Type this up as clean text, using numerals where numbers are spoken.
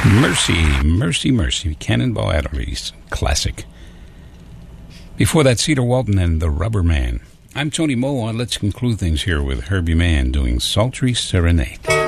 Mercy, Mercy, Mercy, Cannonball Adderley's classic. Before that, Cedar Walton and the Rubber Man. I'm Tony Moa. Let's conclude things here with Herbie Mann doing Sultry Serenade.